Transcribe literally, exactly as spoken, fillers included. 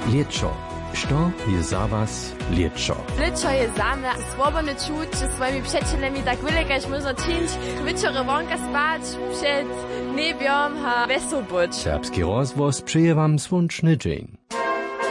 Lěčo. Što je za was lěčo? Lěčo je za mnie swobodny czuć ze swoimi przyjacielami tak wiele, kaž można czynić, wieczorem wonka spać, przed niebiom a wesoło być. Serbski rozwoz przyje wam słoneczny dzień.